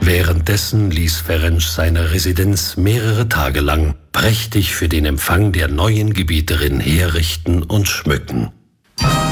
Währenddessen ließ Ferenc seine Residenz mehrere Tage lang prächtig für den Empfang der neuen Gebieterin herrichten und schmücken.